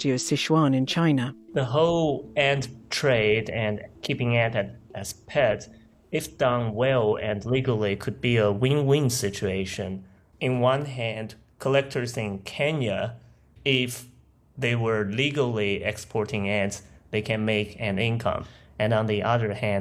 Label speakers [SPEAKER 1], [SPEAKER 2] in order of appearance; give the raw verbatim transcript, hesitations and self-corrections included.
[SPEAKER 1] University of Sichuan in China.
[SPEAKER 2] The whole ant trade and keeping ants as pets, if done well and legally, could be a win-win situation. In one hand, collectors in Kenya, if they were legally exporting ants, they can make an income. And on the other hand,